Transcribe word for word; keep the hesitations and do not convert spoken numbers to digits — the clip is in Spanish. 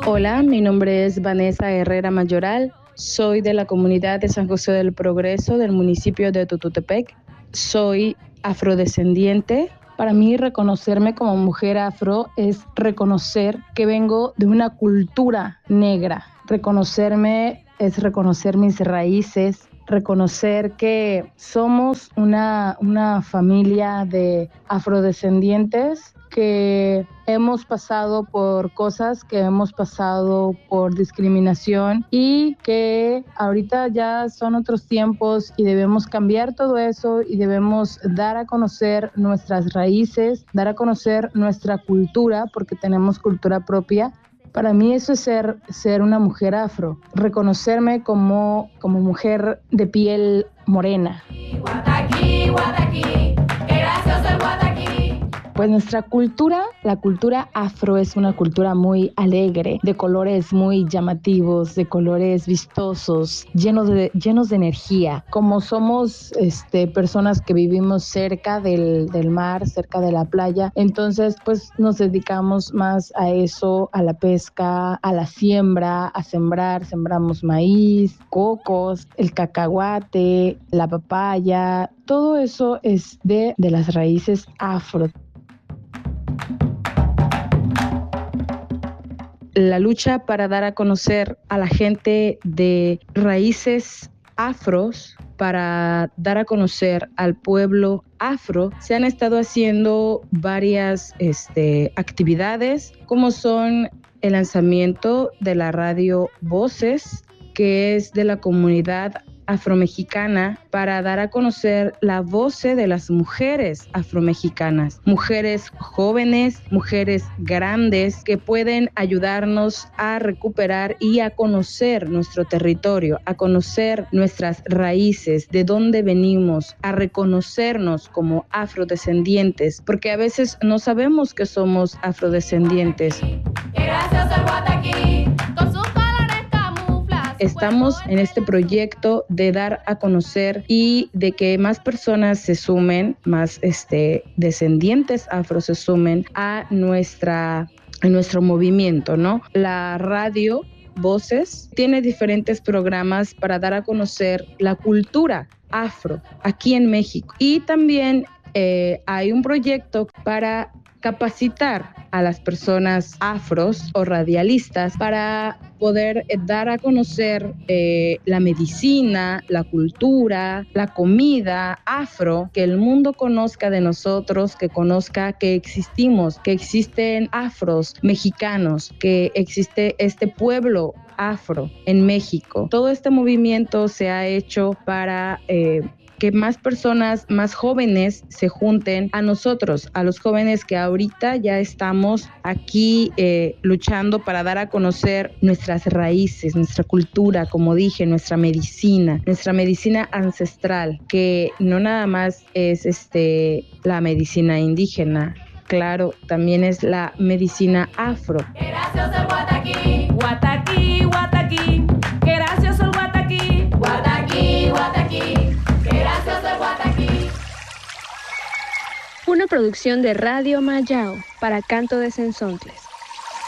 Hola, mi nombre es Vanessa Herrera Mayoral. Soy de la comunidad de San José del Progreso del municipio de Tututepec. Soy afrodescendiente. Para mí, reconocerme como mujer afro es reconocer que vengo de una cultura negra. Reconocerme es reconocer mis raíces, reconocer que somos una, una familia de afrodescendientes que hemos pasado por cosas, que hemos pasado por discriminación y que ahorita ya son otros tiempos y debemos cambiar todo eso y debemos dar a conocer nuestras raíces, dar a conocer nuestra cultura, porque tenemos cultura propia. Para mí eso es ser, ser una mujer afro, reconocerme como, como mujer de piel morena. Guataquí, guataquí, qué gracioso el guataquí. Pues nuestra cultura, la cultura afro es una cultura muy alegre, de colores muy llamativos, de colores vistosos, llenos de, llenos de energía. Como somos este, personas que vivimos cerca del, del mar, cerca de la playa, entonces pues nos dedicamos más a eso, a la pesca, a la siembra, a sembrar. Sembramos maíz, cocos, el cacahuate, la papaya. Todo eso es de, de las raíces afro. La lucha para dar a conocer a la gente de raíces afros, para dar a conocer al pueblo afro, se han estado haciendo varias este, actividades, como son el lanzamiento de la radio Voces, que es de la comunidad afromexicana, para dar a conocer la voz de las mujeres afromexicanas, mujeres jóvenes, mujeres grandes que pueden ayudarnos a recuperar y a conocer nuestro territorio, a conocer nuestras raíces, de dónde venimos, a reconocernos como afrodescendientes, porque a veces no sabemos que somos afrodescendientes. Gracias al Guataquí, con sus Estamos en este proyecto de dar a conocer y de que más personas se sumen, más este, descendientes afro se sumen a, nuestra, a nuestro movimiento, ¿no? La radio Voces tiene diferentes programas para dar a conocer la cultura afro aquí en México. Y también eh, hay un proyecto para capacitar a las personas afros o radialistas para poder dar a conocer eh, la medicina, la cultura, la comida afro, que el mundo conozca de nosotros, que conozca que existimos, que existen afros mexicanos, que existe este pueblo afro en México. Todo este movimiento se ha hecho para eh, que más personas, más jóvenes se junten a nosotros, a los jóvenes que ahorita ya estamos aquí eh, luchando para dar a conocer nuestras raíces, nuestra cultura, como dije, nuestra medicina, nuestra medicina ancestral, que no nada más es este, la medicina indígena, claro, también es la medicina afro. ¡Qué gracioso el Guataquí! ¡Guataquí, Guataquí! ¡Qué gracioso el Guataquí! ¡Guataquí, Guataquí! Una producción de Radio Mayao para Canto de Sensontles.